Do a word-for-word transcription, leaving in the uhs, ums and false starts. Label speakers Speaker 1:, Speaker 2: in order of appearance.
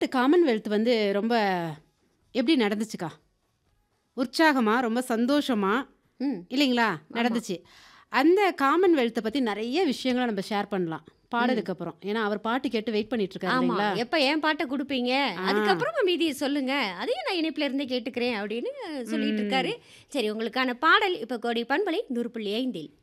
Speaker 1: Commonwealth வந்து ரொம்ப எப்படி நடந்துச்சுக்கா? உற்சாகமா? ரொம்ப சந்தோஷமா?
Speaker 2: ம்.
Speaker 1: இல்லைங்களா?
Speaker 2: ஆமா.
Speaker 1: நடந்துச்சு. அந்த காமன்வெல்த்த பத்தி நெறைய விஷயங்கள நம்ம ஷேர் பண்ணலாம்.
Speaker 2: ம்.
Speaker 1: பாடலுக்கு அப்புறம். ஏன்னா, அவர் பாட்டு கேட்டு வெயிட் பண்ணிட்டு இருக்காரு
Speaker 2: ஆமா.
Speaker 1: இல்லைங்களா?
Speaker 2: எப்ப என் பாட்ட குடுப்பீங்க?
Speaker 1: ஆ.
Speaker 2: அதுக்கப்புறமா மீதிய சொல்லுங்க. அதையும் நான் இணைப்பில இருந்தே கேட்டுக்கிறேன் அப்படின்னு சொல்லிட்டு இருக்காரு.
Speaker 1: ம்.
Speaker 2: சரி உங்களுக்கான பாடல் இப்ப கோடை பண்பலை நூறு புள்ளி ஐந்தில்.